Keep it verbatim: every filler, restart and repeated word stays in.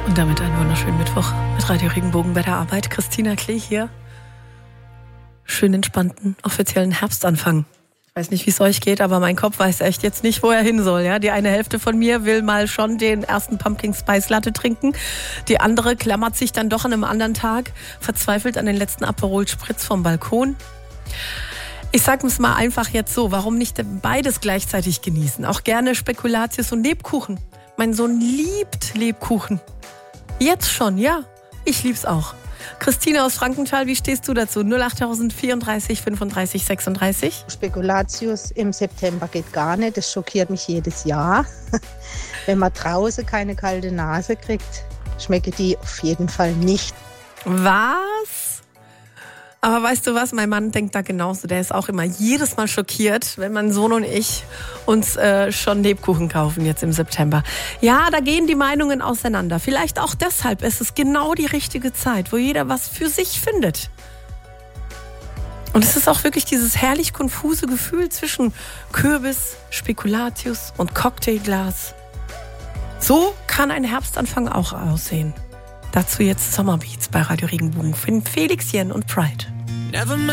Und damit einen wunderschönen Mittwoch mit Radio Regenbogen bei der Arbeit. Christina Klee hier. Schön entspannten, offiziellen Herbstanfang. Ich weiß nicht, wie es euch geht, aber mein Kopf weiß echt jetzt nicht, wo er hin soll. Ja? Die eine Hälfte von mir will mal schon den ersten Pumpkin Spice Latte trinken. Die andere klammert sich dann doch an einem anderen Tag verzweifelt an den letzten Aperol Spritz vom Balkon. Ich sage es mal einfach jetzt so, warum nicht beides gleichzeitig genießen? Auch gerne Spekulatius und Lebkuchen. Mein Sohn liebt Lebkuchen. Jetzt schon, ja. Ich lieb's auch. Christine aus Frankenthal, wie stehst du dazu? null acht vierunddreißig fünfunddreißig sechsunddreißig. Spekulatius im September geht gar nicht. Das schockiert mich jedes Jahr. Wenn man draußen keine kalte Nase kriegt, schmecken die auf jeden Fall nicht. Was? Aber weißt du was, mein Mann denkt da genauso. Der ist auch immer jedes Mal schockiert, wenn mein Sohn und ich uns äh, schon Lebkuchen kaufen jetzt im September. Ja, da gehen die Meinungen auseinander. Vielleicht auch deshalb ist es genau die richtige Zeit, wo jeder was für sich findet. Und es ist auch wirklich dieses herrlich konfuse Gefühl zwischen Kürbis, Spekulatius und Cocktailglas. So kann ein Herbstanfang auch aussehen. Dazu jetzt Sommerbeats bei Radio Regenbogen von Felix Jen und Pride. Never